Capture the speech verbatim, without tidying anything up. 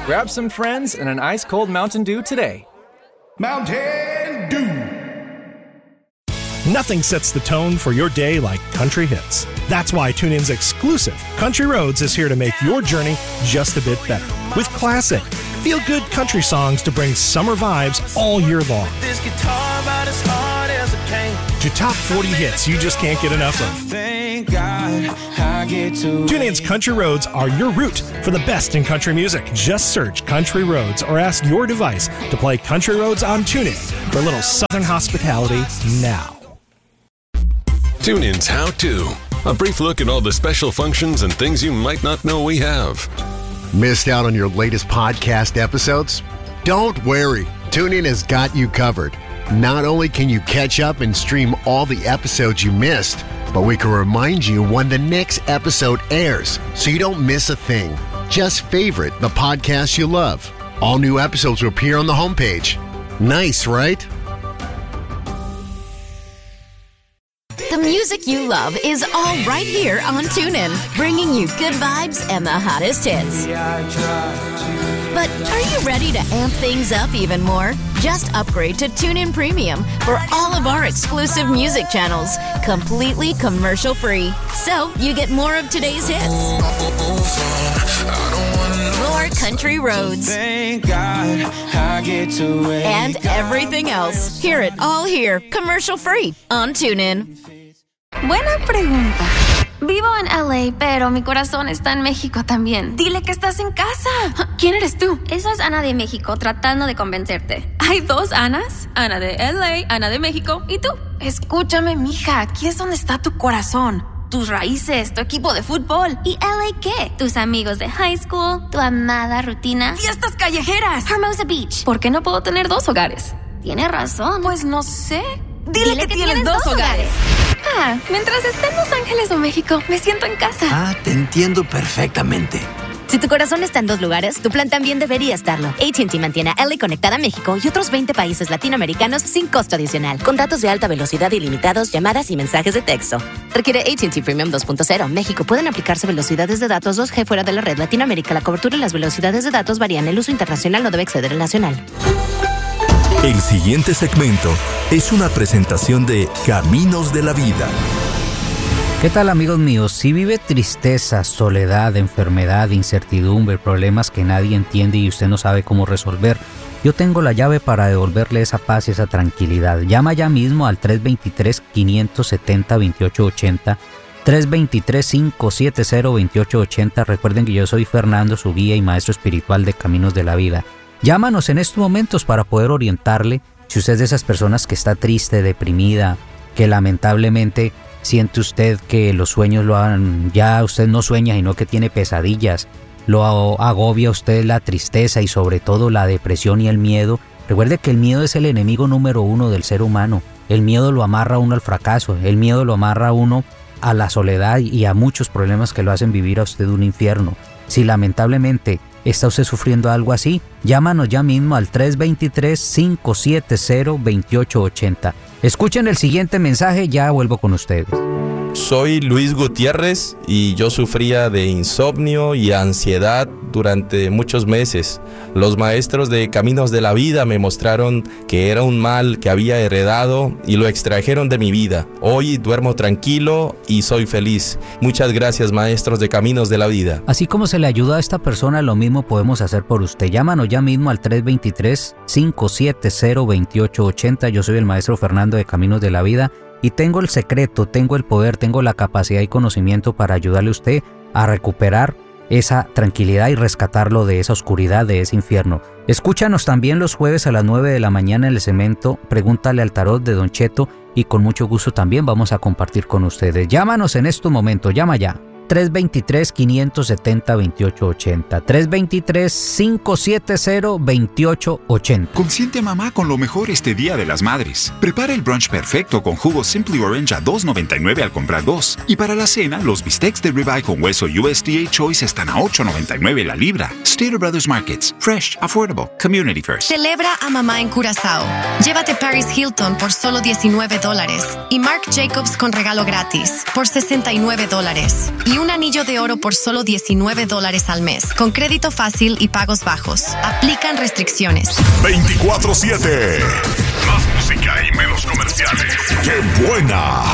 Grab some friends and an ice-cold Mountain Dew today. Mountain Dew. Nothing sets the tone for your day like country hits. That's why TuneIn's exclusive Country Roads is here to make your journey just a bit better. With classic, feel-good country songs to bring summer vibes all year long. This guitar about as hard as a cane. To top forty hits you just can't get enough of. Thank God I get to TuneIn's Country Roads are your route for the best in country music. Just search Country Roads or ask your device to play Country Roads on TuneIn for a little Southern hospitality now. TuneIn's How To. A brief look at all the special functions and things you might not know we have. Missed out on your latest podcast episodes? Don't worry. TuneIn has got you covered. Not only can you catch up and stream all the episodes you missed, but we can remind you when the next episode airs so you don't miss a thing. Just favorite the podcast you love. All new episodes will appear on the homepage. Nice, right? The music you love is all right here on TuneIn, bringing you good vibes and the hottest hits. But are you ready to amp things up even more? Just upgrade to TuneIn Premium for all of our exclusive music channels, completely commercial-free. So you get more of today's hits. More country roads. Thank God I get to and everything else. Hear it all here, commercial-free on TuneIn. Buena pregunta. Vivo en L A, pero mi corazón está en México también. Dile que estás en casa. ¿Quién eres tú? Eso es Ana de México, tratando de convencerte. ¿Hay dos Anas? Ana de L A, Ana de México, ¿y tú? Escúchame, mija, aquí es donde está tu corazón. Tus raíces, tu equipo de fútbol. ¿Y L A qué? Tus amigos de high school, tu amada rutina. ¡Fiestas callejeras! Hermosa Beach. ¿Por qué no puedo tener dos hogares? Tienes razón. Pues no sé. Dile, Dile que, que tienes, tienes dos dos hogares. hogares. Ah, mientras esté en Los Ángeles o México, me siento en casa. Ah, te entiendo perfectamente. Si tu corazón está en dos lugares, tu plan también debería estarlo. A T and T mantiene a L A conectada a México y otros veinte países latinoamericanos sin costo adicional. Con datos de alta velocidad ilimitados, llamadas y mensajes de texto. Requiere A T and T Premium dos punto cero. México. Pueden aplicarse velocidades de datos dos G fuera de la red. Latinoamérica. La cobertura y las velocidades de datos varían. El uso internacional no debe exceder el nacional. El siguiente segmento es una presentación de Caminos de la Vida. ¿Qué tal, amigos míos? Si vive tristeza, soledad, enfermedad, incertidumbre, problemas que nadie entiende y usted no sabe cómo resolver, yo tengo la llave para devolverle esa paz y esa tranquilidad. Llama ya mismo al tres dos tres, cinco siete cero, dos ocho ocho cero, tres dos tres, cinco siete cero, dos ocho ocho cero. Recuerden que yo soy Fernando, su guía y maestro espiritual de Caminos de la Vida. Llámanos en estos momentos para poder orientarle. Si usted es de esas personas que está triste, deprimida, que lamentablemente siente usted que los sueños lo han, ya usted no sueña, sino que tiene pesadillas, lo agobia a usted la tristeza y sobre todo la depresión y el miedo. Recuerde que el miedo es el enemigo número uno del ser humano. El miedo lo amarra a uno al fracaso, el miedo lo amarra a uno a la soledad y a muchos problemas que lo hacen vivir a usted un infierno. Si lamentablemente ¿está usted sufriendo algo así? Llámanos ya mismo al tres dos tres, cinco siete cero, dos ocho ocho cero. Escuchen el siguiente mensaje, ya vuelvo con ustedes. Soy Luis Gutiérrez y yo sufría de insomnio y ansiedad durante muchos meses. Los maestros de Caminos de la Vida me mostraron que era un mal que había heredado y lo extrajeron de mi vida. Hoy duermo tranquilo y soy feliz. Muchas gracias, maestros de Caminos de la Vida. Así como se le ayuda a esta persona, lo mismo podemos hacer por usted. Llámanos ya mismo al tres dos tres, cinco siete cero, dos ocho ocho cero. Yo soy el maestro Fernando de Caminos de la Vida. Y tengo el secreto, tengo el poder, tengo la capacidad y conocimiento para ayudarle a usted a recuperar esa tranquilidad y rescatarlo de esa oscuridad, de ese infierno. Escúchanos también los jueves a las nueve de la mañana en el segmento Pregúntale al Tarot de Don Cheto y con mucho gusto también vamos a compartir con ustedes. Llámanos en este momento, llama ya. tres dos tres, cinco siete cero, dos ocho ocho cero. tres dos tres, cinco siete cero, dos ocho ocho cero. Consiente a mamá con lo mejor este Día de las Madres. Prepara el brunch perfecto con jugo Simply Orange a dos noventa y nueve al comprar dos. Y para la cena, los bistecs de ribeye con hueso U S D A Choice están a ocho noventa y nueve la libra. Stater Brothers Markets. Fresh, affordable, community first. Celebra a mamá en Curazao. Llévate Paris Hilton por solo diecinueve dólares. Y Marc Jacobs con regalo gratis por sesenta y nueve dólares. Y un anillo de oro por solo diecinueve dólares al mes, con crédito fácil y pagos bajos. Aplican restricciones. veinticuatro siete. Más música y menos comerciales. ¡Qué buena!